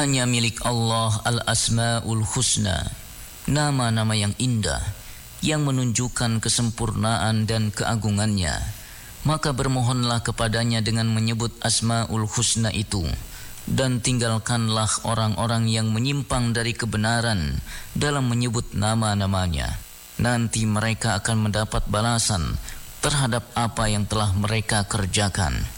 Hanya milik Allah al-asma'ul husna, nama-nama yang indah yang menunjukkan kesempurnaan dan keagungannya. Maka bermohonlah kepadanya dengan menyebut asma'ul husna itu, dan tinggalkanlah orang-orang yang menyimpang dari kebenaran dalam menyebut nama-namanya. Nanti mereka akan mendapat balasan terhadap apa yang telah mereka kerjakan.